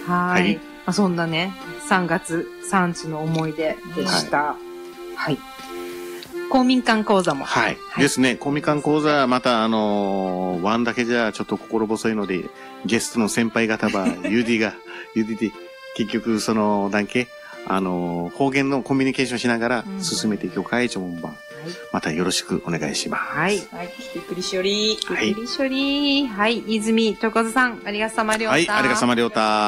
はい。 まあ、そんなね、3月産地の思い出でした。はい。公民館講座も。 はい。ですね。公民館講座、またワンだけじゃちょっと心細いので、ゲストの先輩方は、UD で、結局、なんけ、方言のコミュニケーションしながら進めていく会長もまたよろしくお願いします。 はい。びっくりしょり。びっくりしょり。はい。泉とこずさん、ありがさまりょうた。 はい。ありがさまりょうた。